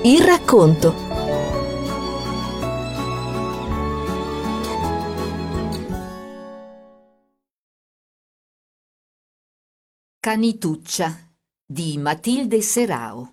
Il racconto. Canituccia di Matilde Serao.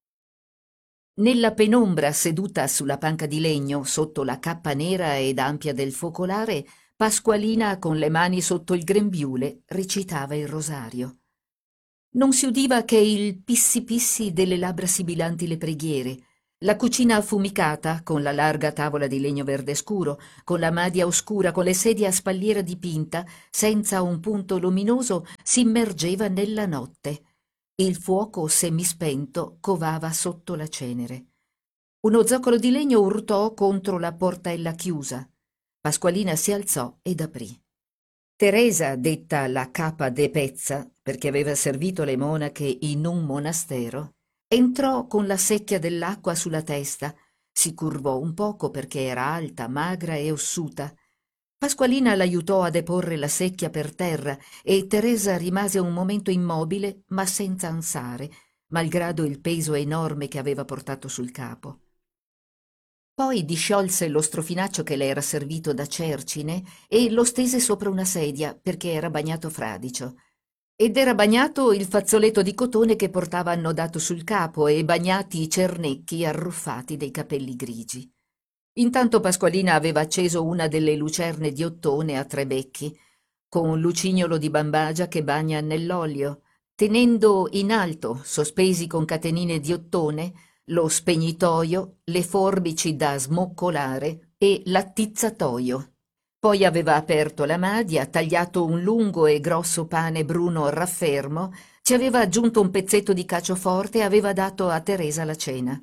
Nella penombra, seduta sulla panca di legno sotto la cappa nera ed ampia del focolare, Pasqualina, con le mani sotto il grembiule, recitava il rosario. Non si udiva che il pissi pissi delle labbra sibilanti le preghiere. La cucina affumicata, con la larga tavola di legno verde scuro, con la madia oscura, con le sedie a spalliera dipinta, senza un punto luminoso, si immergeva nella notte. Il fuoco semispento covava sotto la cenere. Uno zoccolo di legno urtò contro la portella chiusa. Pasqualina si alzò ed aprì. Teresa, detta la capa de pezza, perché aveva servito le monache in un monastero, entrò con la secchia dell'acqua sulla testa, si curvò un poco perché era alta, magra e ossuta. Pasqualina l'aiutò a deporre la secchia per terra e Teresa rimase un momento immobile ma senza ansare, malgrado il peso enorme che aveva portato sul capo. Poi disciolse lo strofinaccio che le era servito da cercine e lo stese sopra una sedia perché era bagnato fradicio. Ed era bagnato il fazzoletto di cotone che portava annodato sul capo e bagnati i cernecchi arruffati dei capelli grigi. Intanto Pasqualina aveva acceso una delle lucerne di ottone a 3 becchi, con lucignolo di bambagia che bagna nell'olio, tenendo in alto, sospesi con catenine di ottone, lo spegnitoio, le forbici da smoccolare e l'attizzatoio. Poi aveva aperto la madia, tagliato un lungo e grosso pane bruno raffermo, ci aveva aggiunto un pezzetto di cacio forte e aveva dato a Teresa la cena.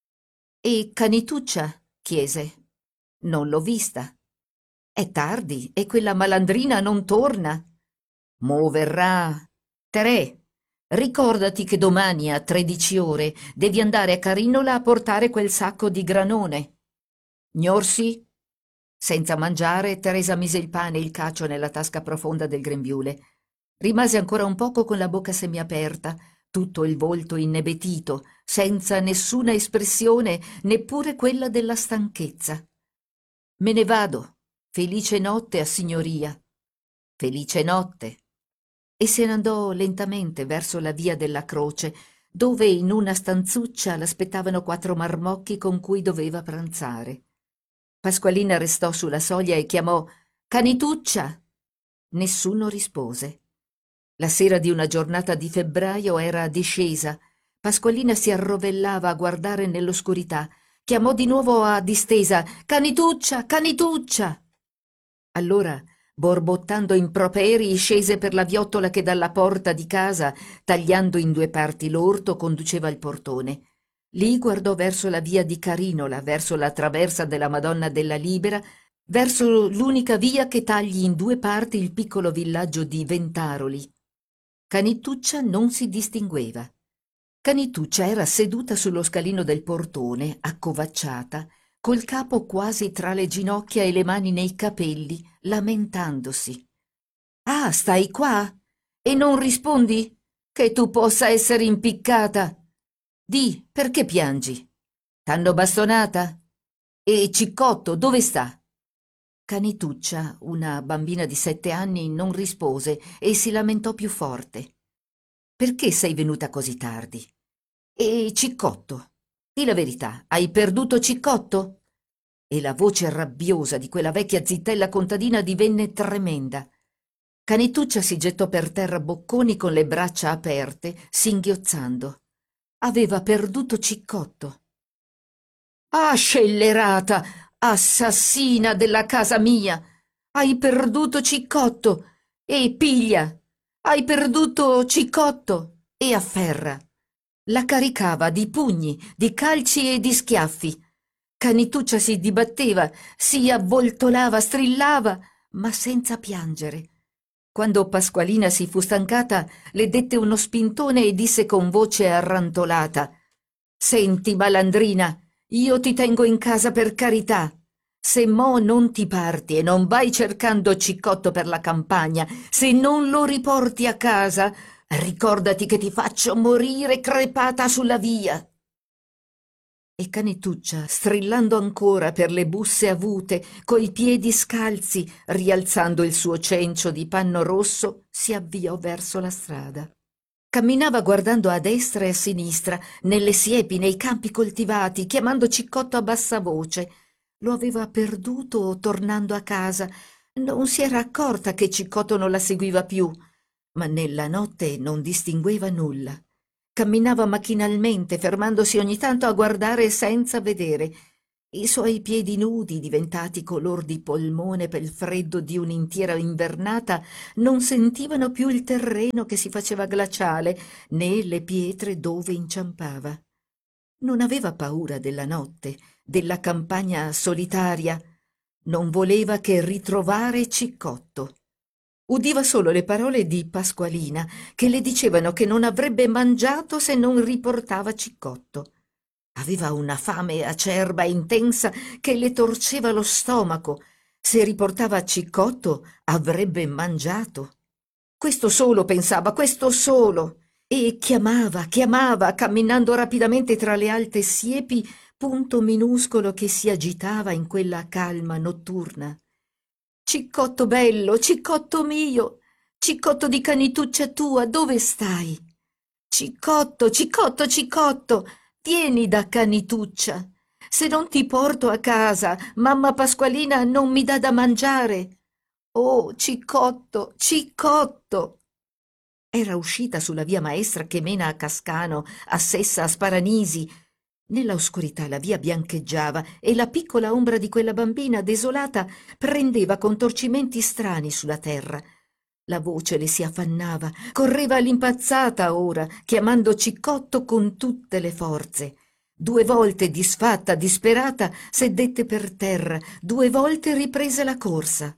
«E Canituccia?» chiese. «Non l'ho vista». «È tardi e quella malandrina non torna». «Mo verrà». «Terè, ricordati che domani a 13 ore devi andare a Carinola a portare quel sacco di granone». «Gnorsi?» Senza mangiare, Teresa mise il pane e il cacio nella tasca profonda del grembiule. Rimase ancora un poco con la bocca semiaperta, tutto il volto inebetito, senza nessuna espressione, neppure quella della stanchezza. «Me ne vado. Felice notte a signoria». «Felice notte». E se ne andò lentamente verso la via della Croce, dove in una stanzuccia l'aspettavano 4 marmocchi con cui doveva pranzare. Pasqualina restò sulla soglia e chiamò «Canituccia!». Nessuno rispose. La sera di una giornata di febbraio era discesa. Pasqualina si arrovellava a guardare nell'oscurità. Chiamò di nuovo a distesa «Canituccia! Canituccia!». Allora, borbottando improperi, scese per la viottola che dalla porta di casa, tagliando in 2 parti l'orto, conduceva al portone. Lì guardò verso la via di Carinola, verso la traversa della Madonna della Libera, verso l'unica via che tagli in 2 parti il piccolo villaggio di Ventaroli. Canituccia non si distingueva. Canituccia era seduta sullo scalino del portone, accovacciata, col capo quasi tra le ginocchia e le mani nei capelli, lamentandosi. «Ah, stai qua? E non rispondi? Che tu possa essere impiccata! Di, perché piangi? T'hanno bastonata? E Ciccotto dove sta?» Canituccia, una bambina di 7 anni, non rispose e si lamentò più forte. «Perché sei venuta così tardi? E Ciccotto? Di la verità, hai perduto Ciccotto?» E la voce rabbiosa di quella vecchia zittella contadina divenne tremenda. Canituccia si gettò per terra bocconi con le braccia aperte, singhiozzando. Aveva perduto Ciccotto. «Ah, scellerata! Assassina della casa mia! Hai perduto Ciccotto! E piglia! Hai perduto Ciccotto!» E afferra. La caricava di pugni, di calci e di schiaffi. Canituccia si dibatteva, si avvoltolava, strillava, ma senza piangere. Quando Pasqualina si fu stancata, le dette uno spintone e disse con voce arrantolata: «Senti, malandrina, io ti tengo in casa per carità. Se mo non ti parti e non vai cercando Ciccotto per la campagna, se non lo riporti a casa, ricordati che ti faccio morire crepata sulla via». E Canituccia, strillando ancora per le busse avute, coi piedi scalzi, rialzando il suo cencio di panno rosso, si avviò verso la strada. Camminava guardando a destra e a sinistra, nelle siepi, nei campi coltivati, chiamando Ciccotto a bassa voce. Lo aveva perduto tornando a casa. Non si era accorta che Ciccotto non la seguiva più, ma nella notte non distingueva nulla. Camminava macchinalmente, fermandosi ogni tanto a guardare senza vedere. I suoi piedi nudi, diventati color di polmone pel freddo di un'intera invernata, non sentivano più il terreno che si faceva glaciale, né le pietre dove inciampava. Non aveva paura della notte, della campagna solitaria. Non voleva che ritrovare Ciccotto. Udiva solo le parole di Pasqualina, che le dicevano che non avrebbe mangiato se non riportava Ciccotto. Aveva una fame acerba e intensa che le torceva lo stomaco. Se riportava Ciccotto avrebbe mangiato. Questo solo pensava, questo solo. E chiamava, camminando rapidamente tra le alte siepi, punto minuscolo che si agitava in quella calma notturna. Ciccotto bello, Ciccotto mio, Ciccotto di Canituccia tua, dove stai? Ciccotto, Ciccotto, Ciccotto, vieni da Canituccia. Se non ti porto a casa, mamma Pasqualina non mi dà da mangiare. Oh, Ciccotto, Ciccotto! Era uscita sulla via maestra che mena a Cascano, a Sessa, a Sparanisi. Nella oscurità la via biancheggiava e la piccola ombra di quella bambina desolata prendeva contorcimenti strani sulla terra. La voce le si affannava, correva all'impazzata ora, chiamando Ciccotto con tutte le forze. 2 volte, disfatta, disperata, sedette per terra, 2 volte riprese la corsa.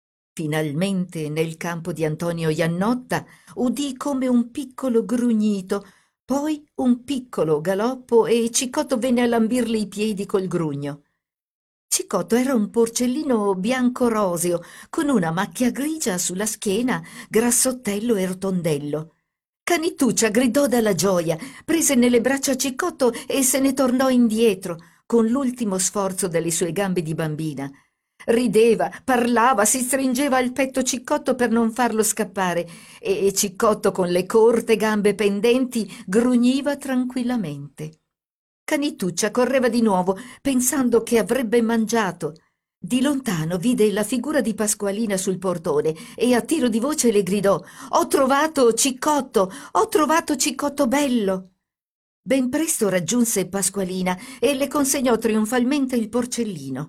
Finalmente, nel campo di Antonio Iannotta, udì come un piccolo grugnito, poi un piccolo galoppo e Ciccotto venne a lambirle i piedi col grugno. Ciccotto era un porcellino bianco roseo, con una macchia grigia sulla schiena, grassottello e rotondello. Canituccia gridò dalla gioia, prese nelle braccia Ciccotto e se ne tornò indietro, con l'ultimo sforzo delle sue gambe di bambina. Rideva, parlava, si stringeva al petto Ciccotto per non farlo scappare e Ciccotto, con le corte gambe pendenti, grugniva tranquillamente. Canituccia correva di nuovo, pensando che avrebbe mangiato. Di lontano vide la figura di Pasqualina sul portone e a tiro di voce le gridò: «Ho trovato Ciccotto! Ho trovato Ciccotto bello!» Ben presto raggiunse Pasqualina e le consegnò trionfalmente il porcellino.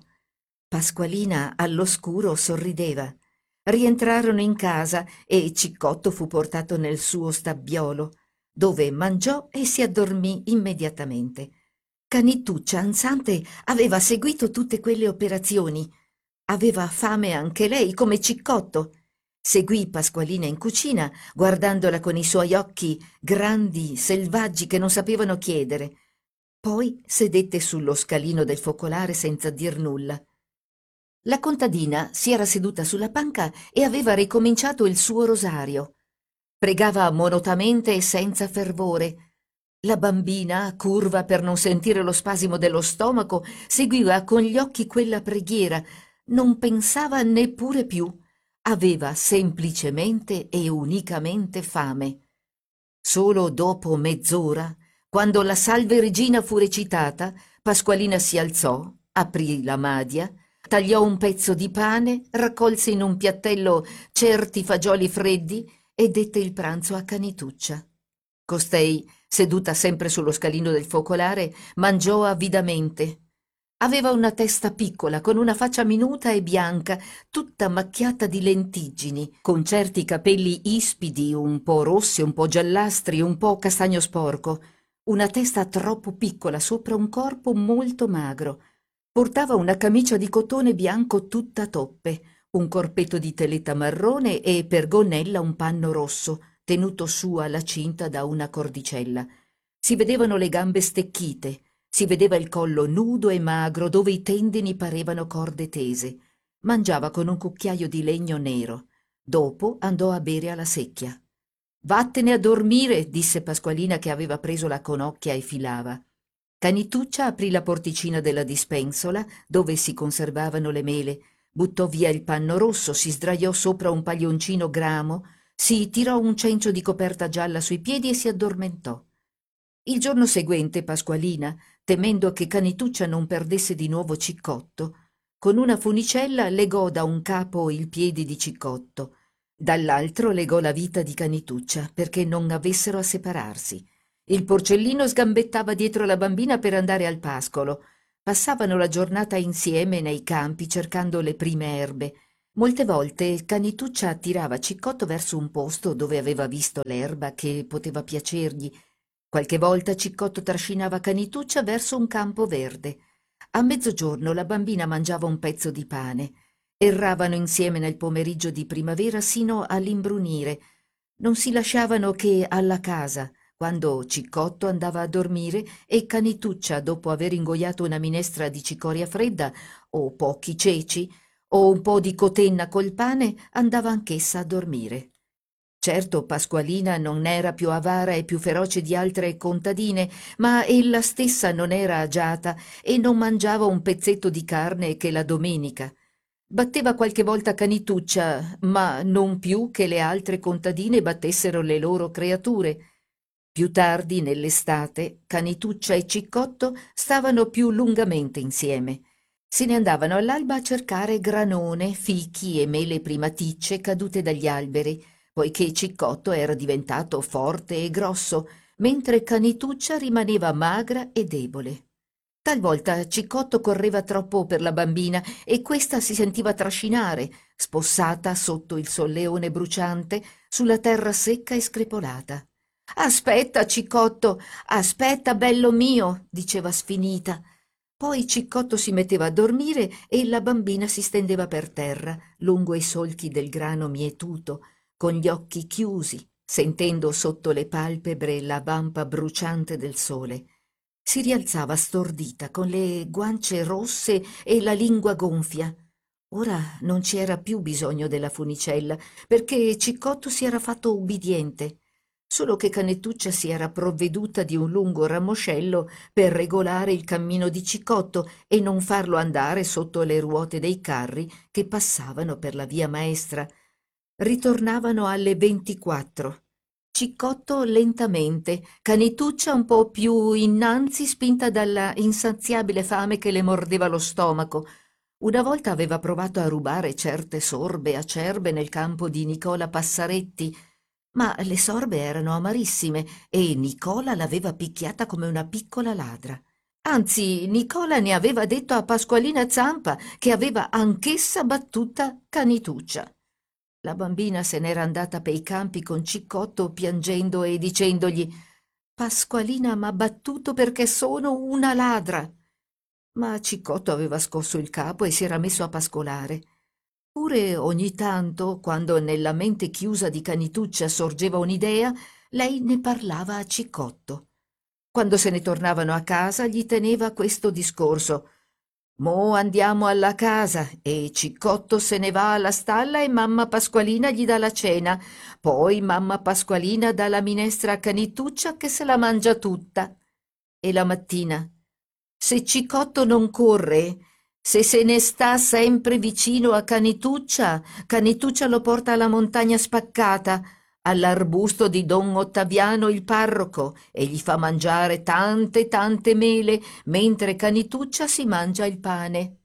Pasqualina all'oscuro sorrideva. Rientrarono in casa e Ciccotto fu portato nel suo stabbiolo, dove mangiò e si addormì immediatamente. Canituccia, ansante, aveva seguito tutte quelle operazioni. Aveva fame anche lei, come Ciccotto. Seguì Pasqualina in cucina, guardandola con i suoi occhi grandi, selvaggi, che non sapevano chiedere. Poi sedette sullo scalino del focolare senza dir nulla. La contadina si era seduta sulla panca e aveva ricominciato il suo rosario. Pregava monotamente e senza fervore. La bambina, curva per non sentire lo spasimo dello stomaco, seguiva con gli occhi quella preghiera. Non pensava neppure più. Aveva semplicemente e unicamente fame. Solo dopo mezz'ora, quando la Salve Regina fu recitata, Pasqualina si alzò, aprì la madia, tagliò un pezzo di pane, raccolse in un piattello certi fagioli freddi e dette il pranzo a Canituccia. Costei, seduta sempre sullo scalino del focolare, mangiò avidamente. Aveva una testa piccola, con una faccia minuta e bianca, tutta macchiata di lentiggini, con certi capelli ispidi, un po' rossi, un po' giallastri, un po' castagno sporco. Una testa troppo piccola sopra un corpo molto magro. Portava una camicia di cotone bianco tutta toppe, un corpetto di teletta marrone e per gonnella un panno rosso, tenuto su alla cinta da una cordicella. Si vedevano le gambe stecchite, si vedeva il collo nudo e magro dove i tendini parevano corde tese. Mangiava con un cucchiaio di legno nero. Dopo andò a bere alla secchia. «Vattene a dormire», disse Pasqualina, che aveva preso la conocchia e filava. Canituccia aprì la porticina della dispensola, dove si conservavano le mele, buttò via il panno rosso, si sdraiò sopra un paglioncino gramo, si tirò un cencio di coperta gialla sui piedi e si addormentò. Il giorno seguente Pasqualina, temendo che Canituccia non perdesse di nuovo Ciccotto, con una funicella legò da un capo il piede di Ciccotto, dall'altro legò la vita di Canituccia perché non avessero a separarsi. Il porcellino sgambettava dietro la bambina per andare al pascolo. Passavano la giornata insieme nei campi cercando le prime erbe. Molte volte Canituccia attirava Ciccotto verso un posto dove aveva visto l'erba che poteva piacergli. Qualche volta Ciccotto trascinava Canituccia verso un campo verde. A mezzogiorno la bambina mangiava un pezzo di pane. Erravano insieme nel pomeriggio di primavera sino all'imbrunire. Non si lasciavano che alla casa, quando Ciccotto andava a dormire e Canituccia, dopo aver ingoiato una minestra di cicoria fredda o pochi ceci o un po' di cotenna col pane, andava anch'essa a dormire. Certo, Pasqualina non era più avara e più feroce di altre contadine, ma ella stessa non era agiata e non mangiava un pezzetto di carne che la domenica. Batteva qualche volta Canituccia, ma non più che le altre contadine battessero le loro creature. Più tardi, nell'estate, Canituccia e Ciccotto stavano più lungamente insieme. Se ne andavano all'alba a cercare granone, fichi e mele primaticce cadute dagli alberi, poiché Ciccotto era diventato forte e grosso, mentre Canituccia rimaneva magra e debole. Talvolta Ciccotto correva troppo per la bambina e questa si sentiva trascinare, spossata sotto il solleone bruciante, sulla terra secca e screpolata. «Aspetta, Ciccotto, aspetta, bello mio», diceva sfinita. Poi Ciccotto si metteva a dormire e la bambina si stendeva per terra, lungo i solchi del grano mietuto, con gli occhi chiusi, sentendo sotto le palpebre la vampa bruciante del sole. Si rialzava stordita, con le guance rosse e la lingua gonfia. Ora non ci era più bisogno della funicella, perché Ciccotto si era fatto ubbidiente. Solo che Canituccia si era provveduta di un lungo ramoscello per regolare il cammino di Ciccotto e non farlo andare sotto le ruote dei carri che passavano per la via maestra. Ritornavano alle 24. Ciccotto lentamente, Canituccia un po' più innanzi, spinta dalla insaziabile fame che le mordeva lo stomaco. Una volta aveva provato a rubare certe sorbe acerbe nel campo di Nicola Passaretti, ma le sorbe erano amarissime e Nicola l'aveva picchiata come una piccola ladra. Anzi, Nicola ne aveva detto a Pasqualina Zampa che aveva anch'essa battuta Canituccia. La bambina se n'era andata pei campi con Ciccotto piangendo e dicendogli: «Pasqualina m'ha battuto perché sono una ladra». Ma Ciccotto aveva scosso il capo e si era messo a pascolare. Pure ogni tanto, quando nella mente chiusa di Canituccia sorgeva un'idea, lei ne parlava a Ciccotto. Quando se ne tornavano a casa gli teneva questo discorso: «Mo andiamo alla casa e Ciccotto se ne va alla stalla e mamma Pasqualina gli dà la cena. Poi mamma Pasqualina dà la minestra a Canituccia che se la mangia tutta». E la mattina: «Se Ciccotto non corre, se ne sta sempre vicino a Canituccia, Canituccia lo porta alla montagna spaccata, all'arbusto di Don Ottaviano il parroco, e gli fa mangiare tante tante mele, mentre Canituccia si mangia il pane».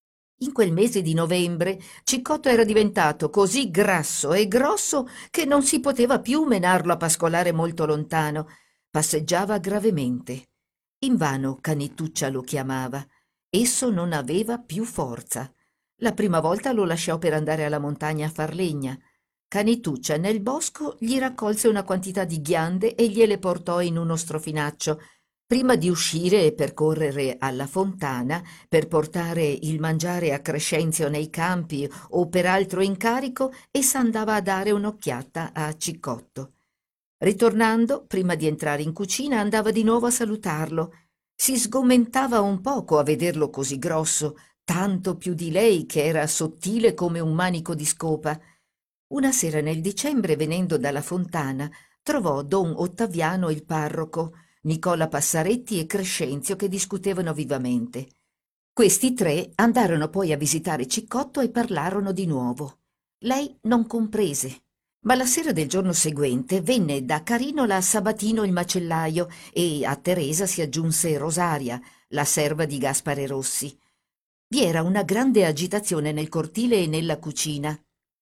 In quel mese di novembre Ciccotto era diventato così grasso e grosso che non si poteva più menarlo a pascolare molto lontano. Passeggiava gravemente. Invano Canituccia lo chiamava. Esso non aveva più forza. La prima volta lo lasciò per andare alla montagna a far legna. Canituccia nel bosco gli raccolse una quantità di ghiande e gliele portò in uno strofinaccio. Prima di uscire e percorrere alla fontana per portare il mangiare a Crescenzio nei campi o per altro incarico, essa andava a dare un'occhiata a Ciccotto. Ritornando, prima di entrare in cucina, andava di nuovo a salutarlo. Si sgomentava un poco a vederlo così grosso, tanto più di lei che era sottile come un manico di scopa. Una sera nel dicembre, venendo dalla fontana, trovò don Ottaviano il parroco, Nicola Passaretti e Crescenzio che discutevano vivamente. Questi tre andarono poi a visitare Ciccotto e parlarono di nuovo. Lei non comprese, ma la sera del giorno seguente venne da Carinola a Sabatino il macellaio e a Teresa si aggiunse Rosaria, la serva di Gaspare Rossi. Vi era una grande agitazione nel cortile e nella cucina.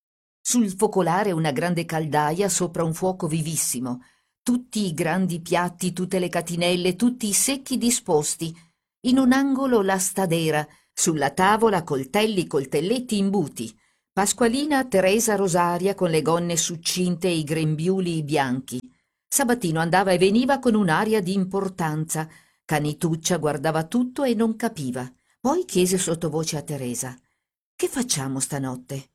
Sul focolare una grande caldaia sopra un fuoco vivissimo, tutti i grandi piatti, tutte le catinelle, tutti i secchi disposti. In un angolo la stadera, sulla tavola coltelli, coltelletti, imbuti. Pasqualina, Teresa, Rosaria con le gonne succinte e i grembiuli bianchi. Sabatino andava e veniva con un'aria di importanza. Canituccia guardava tutto e non capiva. Poi chiese sottovoce a Teresa: «Che facciamo stanotte?»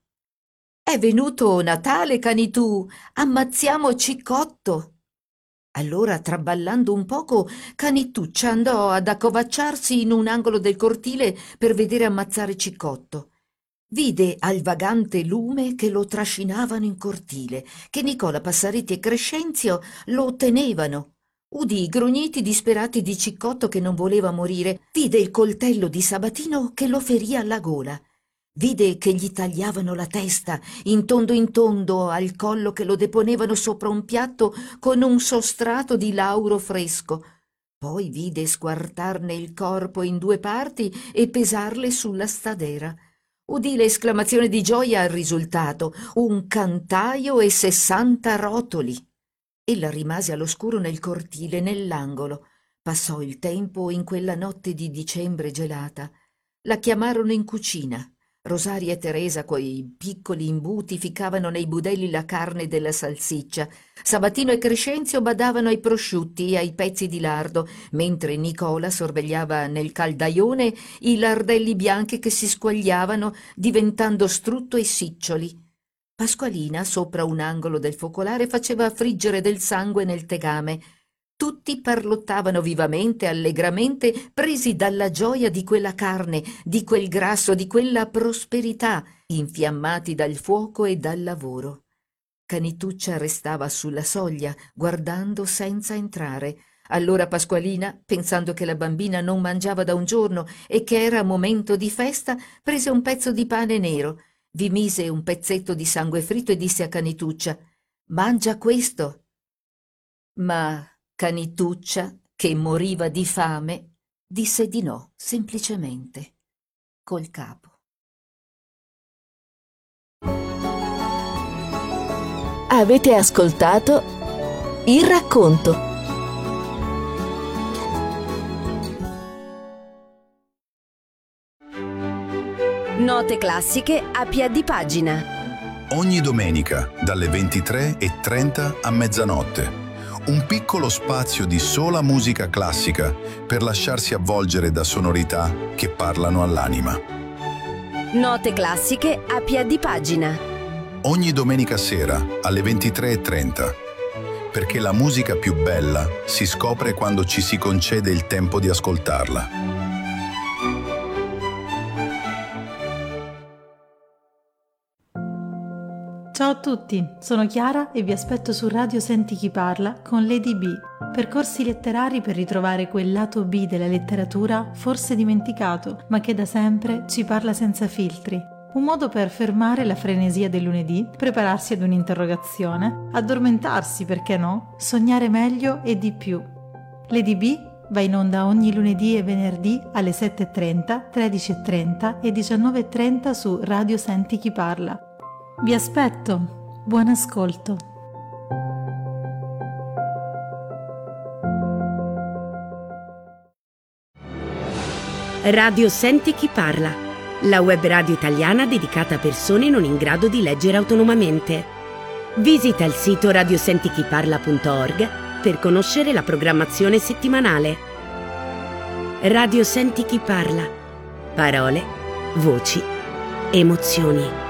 «È venuto Natale, Canitù, ammazziamo Ciccotto!» Allora, traballando un poco, Canituccia andò ad accovacciarsi in un angolo del cortile per vedere ammazzare Ciccotto. Vide al vagante lume che lo trascinavano in cortile, che Nicola Passaretti e Crescenzio lo tenevano. Udì i grugniti disperati di Ciccotto che non voleva morire. Vide il coltello di Sabatino che lo ferì alla gola. Vide che gli tagliavano la testa in tondo al collo, che lo deponevano sopra un piatto con un sostrato di lauro fresco. Poi vide squartarne il corpo in 2 parti e pesarle sulla stadera. Udì l'esclamazione di gioia al risultato: un cantaio e 60 rotoli. Ella rimase all'oscuro nel cortile, nell'angolo. Passò il tempo in quella notte di dicembre gelata. La chiamarono in cucina. Rosaria e Teresa coi piccoli imbuti ficcavano nei budelli la carne della salsiccia. Sabatino e Crescenzio badavano ai prosciutti e ai pezzi di lardo, mentre Nicola sorvegliava nel caldaione i lardelli bianchi che si squagliavano diventando strutto e siccioli. Pasqualina, sopra un angolo del focolare, faceva friggere del sangue nel tegame. Tutti parlottavano vivamente, allegramente, presi dalla gioia di quella carne, di quel grasso, di quella prosperità, infiammati dal fuoco e dal lavoro. Canituccia restava sulla soglia, guardando senza entrare. Allora Pasqualina, pensando che la bambina non mangiava da un giorno e che era momento di festa, prese un pezzo di pane nero, vi mise un pezzetto di sangue fritto e disse a Canituccia: «Mangia questo!» Ma Canituccia, che moriva di fame, disse di no, semplicemente, col capo. Avete ascoltato Il racconto. Note classiche a piè di pagina. Ogni domenica dalle 23:30 a mezzanotte. Un piccolo spazio di sola musica classica per lasciarsi avvolgere da sonorità che parlano all'anima. Note classiche a piè di pagina. Ogni domenica sera alle 23:30. Perché la musica più bella si scopre quando ci si concede il tempo di ascoltarla. Ciao a tutti, sono Chiara e vi aspetto su Radio Senti Chi Parla con Lady B, percorsi letterari per ritrovare quel lato B della letteratura forse dimenticato, ma che da sempre ci parla senza filtri. Un modo per fermare la frenesia del lunedì, prepararsi ad un'interrogazione, addormentarsi, perché no, sognare meglio e di più. Lady B va in onda ogni lunedì e venerdì alle 7:30, 13:30 e 19:30 su Radio Senti Chi Parla. Vi aspetto, buon ascolto. Radio Senti Chi Parla, la web radio italiana dedicata a persone non in grado di leggere autonomamente. Visita il sito radiosentichiparla.org per conoscere la programmazione settimanale. Radio Senti Chi Parla. Parole, voci, emozioni.